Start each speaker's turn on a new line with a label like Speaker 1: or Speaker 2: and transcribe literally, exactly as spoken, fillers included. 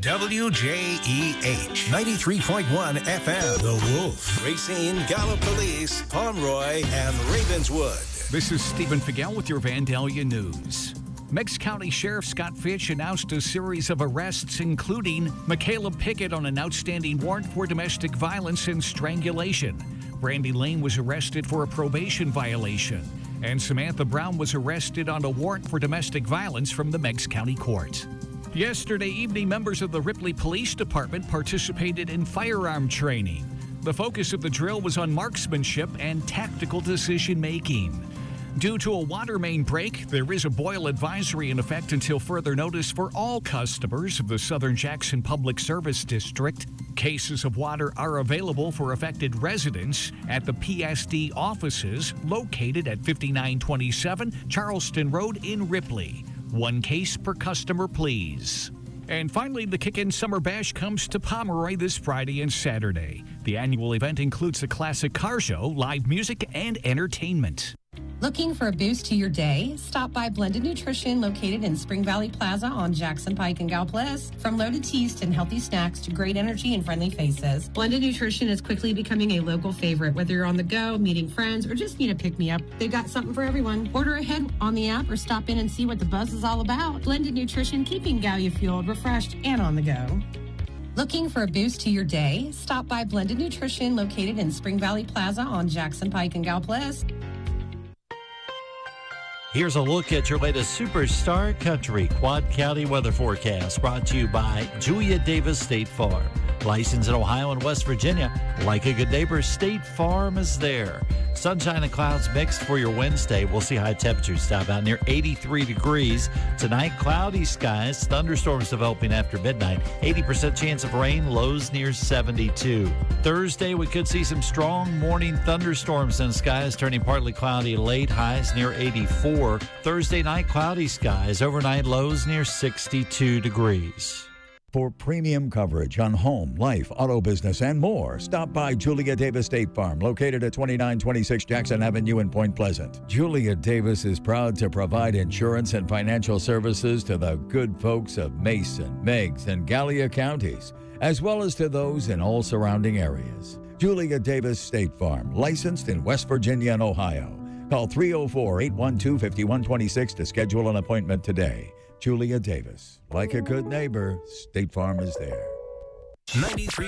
Speaker 1: W J E H ninety-three point one F M. The Wolf. Racine, Gallipolis, Pomeroy, and Ravenswood.
Speaker 2: This is Stephen Figel with your Vandalia News. Meigs County Sheriff Scott Fitch announced a series of arrests, including Michaela Pickett on an outstanding warrant for domestic violence and strangulation. Brandy Lane was arrested for a probation violation. And Samantha Brown was arrested on a warrant for domestic violence from the Meigs County Court. Yesterday evening, members of the Ripley Police Department participated in firearm training. The focus of the drill was on marksmanship and tactical decision-making. Due to a water main break, there is a boil advisory in effect until further notice for all customers of the Southern Jackson Public Service District. Cases of water are available for affected residents at the P S D offices located at fifty-nine twenty-seven Charleston Road in Ripley. One case per customer, please. And finally, the Kick-In Summer Bash comes to Pomeroy this Friday and Saturday. The annual event includes a classic car show, live music, and entertainment.
Speaker 3: Looking for a boost to your day? Stop by Blended Nutrition, located in Spring Valley Plaza on Jackson Pike and Galples. From loaded teas and healthy snacks to great energy and friendly faces, Blended Nutrition is quickly becoming a local favorite. Whether you're on the go, meeting friends, or just need a pick-me-up, they've got something for everyone. Order ahead on the app or stop in and see what the buzz is all about. Blended Nutrition, keeping Gallia fueled, refreshed, and on the go. Looking for a boost to your day? Stop by Blended Nutrition, located in Spring Valley Plaza on Jackson Pike and Galples.
Speaker 4: Here's a look at your latest Superstar Country Quad County weather forecast, brought to you by Julia Davis State Farm. Licensed in Ohio and West Virginia. Like a good neighbor, State Farm is there. Sunshine and clouds mixed for your Wednesday. We'll see high temperatures top out near eighty-three degrees. Tonight, cloudy skies, thunderstorms developing after midnight. eighty percent chance of rain, lows near seventy-two. Thursday, we could see some strong morning thunderstorms and skies turning partly cloudy late, highs near eighty-four. Thursday night, cloudy skies, overnight lows near sixty-two degrees.
Speaker 5: For premium coverage on home, life, auto business, and more, stop by Julia Davis State Farm, located at twenty-nine twenty-six Jackson Avenue in Point Pleasant. Julia Davis is proud to provide insurance and financial services to the good folks of Mason, Meigs, and Gallia counties, as well as to those in all surrounding areas. Julia Davis State Farm, licensed in West Virginia and Ohio. Call three oh four, eight one two, five one two six to schedule an appointment today. Julia Davis. Like a good neighbor, State Farm is there.
Speaker 1: ninety-three